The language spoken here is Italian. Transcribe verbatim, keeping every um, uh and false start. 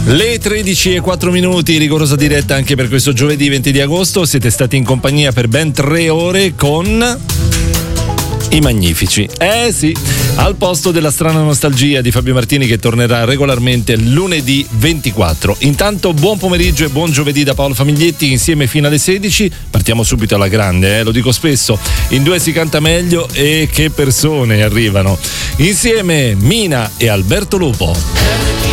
Le tredici e quattro minuti, rigorosa diretta anche per questo giovedì venti di agosto. Siete stati in compagnia per ben tre ore con i Magnifici. Eh sì, al posto della strana nostalgia di Fabio Martini, che tornerà regolarmente lunedì ventiquattro. Intanto buon pomeriggio e buon giovedì da Paolo Famiglietti, insieme fino alle sedici. Partiamo subito alla grande, eh, lo dico spesso, in due si canta meglio e che persone arrivano. Insieme Mina e Alberto Lupo.